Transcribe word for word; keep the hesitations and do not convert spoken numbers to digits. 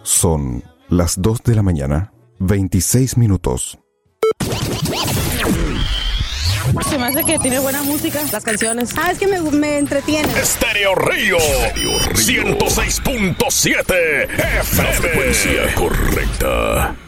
Son las dos de la mañana, veintiséis minutos. Se me hace que tiene buena música, las canciones. Ah, es que me, me entretiene. Estéreo Río, ciento seis punto siete F M. La frecuencia correcta.